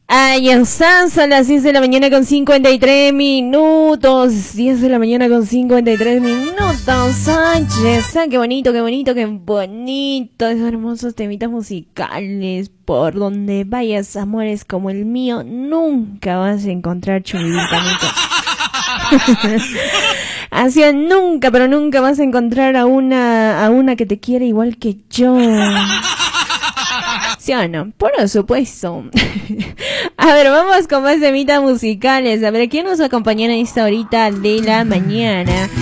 Ahí están, son las 10 de la mañana con 53 minutos. 10 de la mañana con 53 minutos. Sánchez, qué bonito, qué bonito, qué bonito. Esos hermosos temitas musicales. Por donde vayas, amores como el mío, nunca vas a encontrar chulitamitos. Así nunca, pero nunca vas a encontrar a una que te quiere igual que yo. ¿Sí o no? Por supuesto. A ver, vamos con más temitas musicales. A ver, ¿quién nos acompaña en esta horita de la mañana?